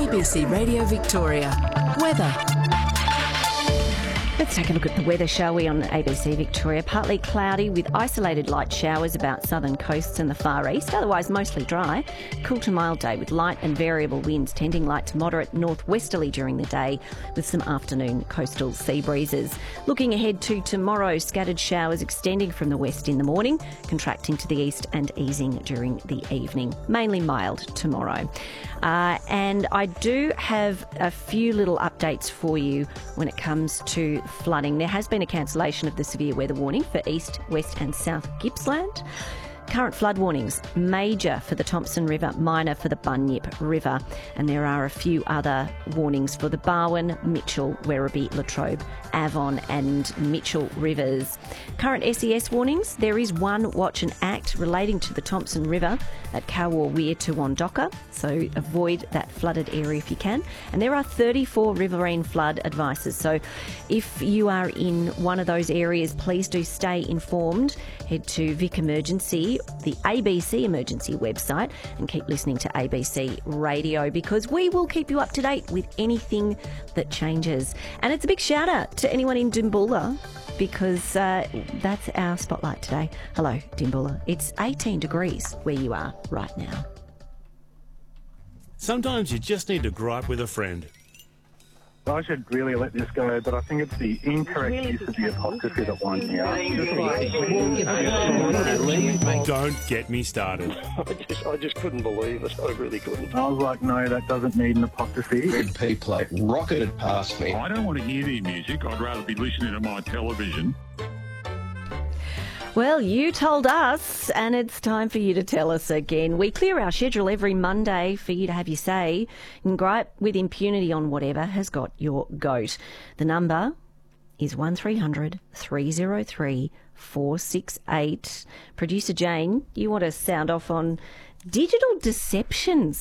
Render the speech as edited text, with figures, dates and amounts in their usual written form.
ABC Radio Victoria. Weather. Let's take a look at the weather, shall we, on ABC Victoria. Partly cloudy with isolated light showers about southern coasts and the far east, otherwise mostly dry. Cool to mild day with light and variable winds, tending light to moderate northwesterly during the day with some afternoon coastal sea breezes. Looking ahead to tomorrow, scattered showers extending from the west in the morning, contracting to the east and easing during the evening. Mainly mild tomorrow. And I do have a few little updates for you when it comes to flooding. There has been a cancellation of the severe weather warning for east, west and south Gippsland. Current flood warnings, major for the Thompson River, minor for the Bunyip River, and there are a few other warnings for the Barwon, Mitchell, Werribee, Latrobe, Avon and Mitchell Rivers. Current SES warnings, there is one watch and act relating to the Thompson River at Cowar Weir to Wandocka, so avoid that flooded area if you can. And there are 34 riverine flood advices, so if you are in one of those areas, please do stay informed. Head to Vic Emergency, the ABC Emergency website, and keep listening to ABC Radio because we will keep you up to date with anything that changes. And it's a big shout out to anyone in Dimboola because that's our spotlight today. Hello, Dimboola. It's 18 degrees where you are right now. Sometimes you just need to gripe with a friend. I should really let this go, but I think it's the incorrect use of the apostrophe that winds me up. Don't get me started. I just couldn't believe it. I really couldn't. I was like, no, that doesn't need an apostrophe. Red P plate rocketed past me. I don't want to hear the music. I'd rather be listening to my television. Well, you told us, and it's time for you to tell us again. We clear our schedule every Monday for you to have your say and gripe with impunity on whatever has got your goat. The number is 1300 303 468. Producer Jane, you want to sound off on digital deceptions